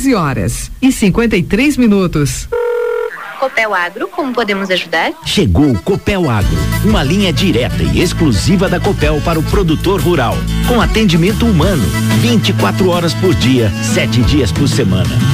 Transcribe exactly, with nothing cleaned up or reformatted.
quatorze horas e cinquenta e três minutos. Copel Agro, como podemos ajudar? Chegou o Copel Agro, uma linha direta e exclusiva da Copel para o produtor rural, com atendimento humano, vinte e quatro horas por dia, sete dias por semana.